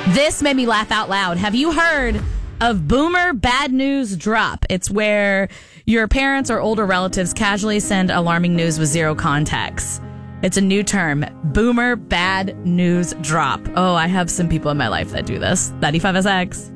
This made me laugh out loud. Have you heard of Boomer Bad News Drop? It's where your parents or older relatives casually send alarming news with zero context. It's a new term, Boomer Bad News Drop. Oh, I have some people in my life that do this. 95SX.